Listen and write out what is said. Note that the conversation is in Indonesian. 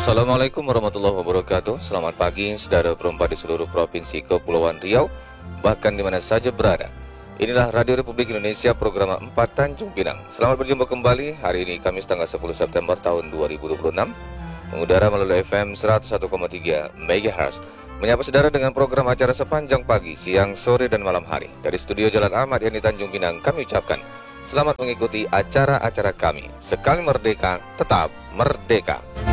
Assalamualaikum warahmatullahi wabarakatuh. Selamat pagi saudara perempat di seluruh provinsi Kepulauan Riau, bahkan di mana saja berada. Inilah Radio Republik Indonesia program 4 Tanjung Pinang. Selamat berjumpa kembali hari ini Kamis tanggal 10 September tahun 2026. Mengudara melalui FM 101,3 MHz. Menyapa saudara dengan program acara sepanjang pagi, siang, sore, dan malam hari. Dari studio Jalan Ahmad Yani Tanjung Pinang, kami ucapkan selamat mengikuti acara-acara kami. Sekali merdeka, tetap merdeka.